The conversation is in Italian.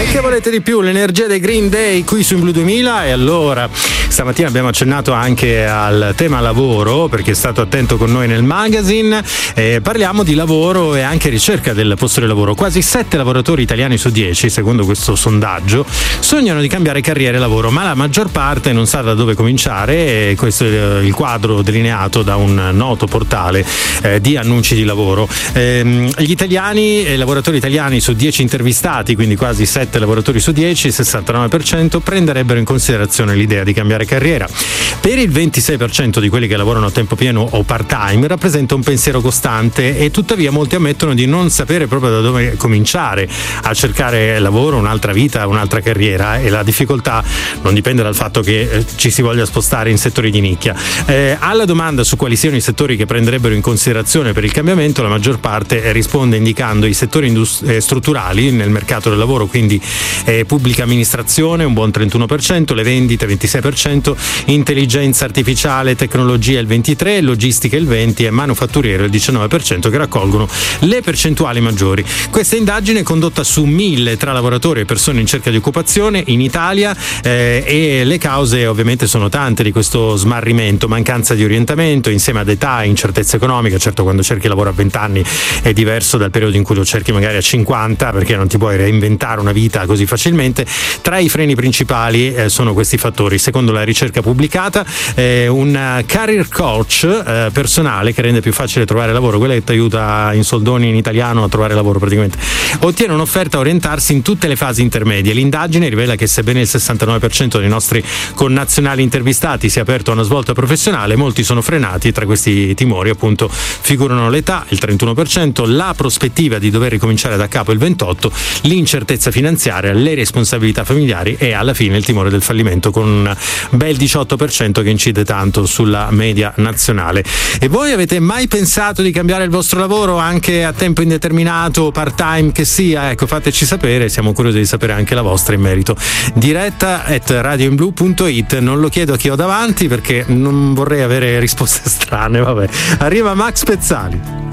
Che volete di più? L'energia dei Green Day qui su In Blu 2000. E allora stamattina abbiamo accennato anche al tema lavoro, perché è stato attento con noi nel magazine. Parliamo di lavoro e anche ricerca del posto di lavoro. Quasi 7 lavoratori italiani su 10, secondo questo sondaggio, sognano di cambiare carriera e lavoro, ma la maggior parte non sa da dove cominciare. E questo è il quadro delineato da un noto portale di annunci di lavoro. Gli italiani, lavoratori italiani su 10 intervistati, quindi quasi 7 lavoratori su 10, il 69%, prenderebbero in considerazione l'idea di cambiare carriera. Per il 26% di quelli che lavorano a tempo pieno o part-time rappresenta un pensiero costante, e tuttavia molti ammettono di non sapere proprio da dove cominciare a cercare lavoro, un'altra vita, un'altra carriera, e la difficoltà non dipende dal fatto che ci si voglia spostare in settori di nicchia. Alla domanda su quali siano i settori che prenderebbero in considerazione per il cambiamento, la maggior parte risponde indicando i settori strutturali nel mercato del lavoro, quindi pubblica amministrazione un buon 31%, le vendite 26%, intelligenza artificiale, tecnologia il 23%, logistica il 20% e manufatturiero il 19%, che raccolgono le percentuali maggiori. Questa indagine è condotta su 1.000 tra lavoratori e persone in cerca di occupazione in Italia, e le cause ovviamente sono tante di questo smarrimento: mancanza di orientamento insieme ad età e incertezza economica. Certo, quando cerchi lavoro a 20 anni è diverso dal periodo in cui lo cerchi magari a 50, perché non ti puoi reinventare una vita così facilmente. Tra i freni principali sono questi fattori. Secondo la ricerca pubblicata, un career coach personale, che rende più facile trovare lavoro, quello che ti aiuta in soldoni in italiano a trovare lavoro praticamente, ottiene un'offerta a orientarsi in tutte le fasi intermedie. L'indagine rivela che sebbene il 69% dei nostri connazionali intervistati sia aperto a una svolta professionale, molti sono frenati. Tra questi timori appunto figurano l'età, il 31%, la prospettiva di dover ricominciare da capo il 28%, l'incertezza finanziaria, le responsabilità familiari e alla fine il timore del fallimento, con un bel 18% che incide tanto sulla media nazionale. E voi avete mai pensato di cambiare il vostro lavoro, anche a tempo indeterminato o part-time che sia? Ecco, fateci sapere, siamo curiosi di sapere anche la vostra in merito. diretta@radioinblu.it. Non lo chiedo a chi ho davanti perché non vorrei avere risposte strane. Vabbè, arriva Max Pezzali.